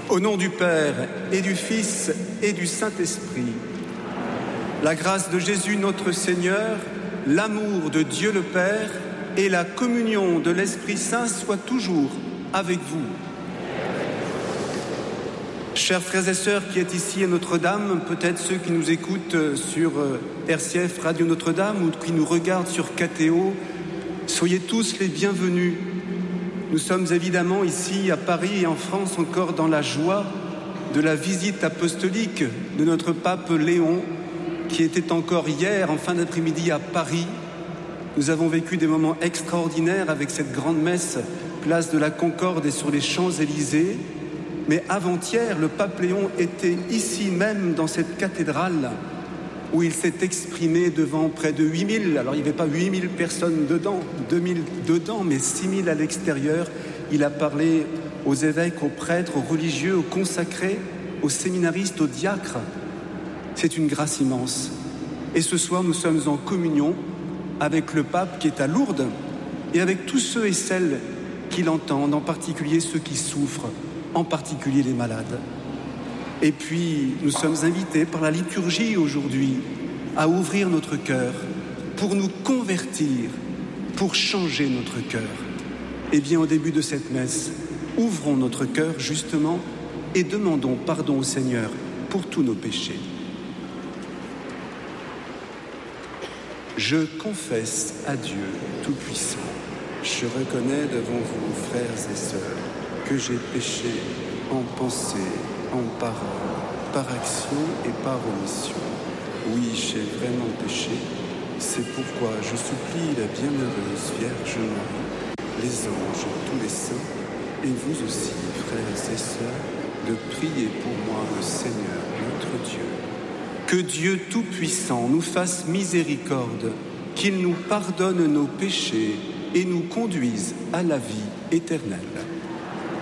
Au nom du Père et du Fils et du Saint-Esprit, la grâce de Jésus notre Seigneur, l'amour de Dieu le Père et la communion de l'Esprit Saint soient toujours avec vous. Chers frères et sœurs qui êtes ici à Notre-Dame, peut-être ceux qui nous écoutent sur RCF Radio Notre-Dame ou qui nous regardent sur KTO, soyez tous les bienvenus. Nous sommes évidemment ici à Paris et en France encore dans la joie de la visite apostolique de notre pape Léon, qui était encore hier en fin d'après-midi à Paris. Nous avons vécu des moments extraordinaires avec cette grande messe, place de la Concorde et sur les Champs-Élysées. Mais avant-hier, le pape Léon était ici même dans cette cathédrale où il s'est exprimé devant près de 8000. Alors il n'y avait pas 8000 personnes dedans, 2000 dedans, mais 6000 à l'extérieur. Il a parlé aux évêques, aux prêtres, aux religieux, aux consacrés, aux séminaristes, aux diacres. C'est une grâce immense. Et ce soir, nous sommes en communion avec le pape qui est à Lourdes et avec tous ceux et celles qui l'entendent, en particulier ceux qui souffrent, en particulier les malades. Et puis, nous sommes invités par la liturgie aujourd'hui à ouvrir notre cœur pour nous convertir, pour changer notre cœur. Eh bien, au début de cette messe, ouvrons notre cœur justement et demandons pardon au Seigneur pour tous nos péchés. Je confesse à Dieu Tout-Puissant. Je reconnais devant vous, frères et sœurs, que j'ai péché en pensée, en parole, par action et par omission. Oui, j'ai vraiment péché. C'est pourquoi je supplie la bienheureuse Vierge Marie, les anges, tous les saints, et vous aussi, frères et sœurs, de prier pour moi le Seigneur, notre Dieu. Que Dieu Tout-Puissant nous fasse miséricorde, qu'il nous pardonne nos péchés et nous conduise à la vie éternelle.